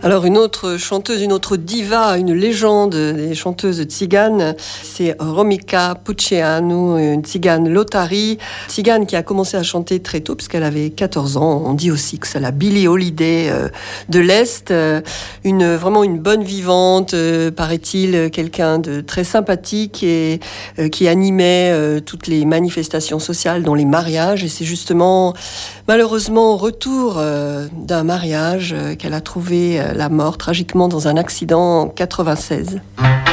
Alors une autre chanteuse, une autre diva, une légende des chanteuses tziganes, c'est Romika Puceanu, une tzigane lotari, tzigane qui a commencé à chanter très tôt puisqu'elle avait 14 ans. On dit aussi que c'est la Billie Holiday de l'Est, vraiment une bonne vivante, paraît-il, quelqu'un de très sympathique et qui animait toutes les manifestations sociales, dont les mariages. Et c'est justement, malheureusement, au retour d'un mariage qu'elle a trouvé la mort tragiquement dans un accident en 96.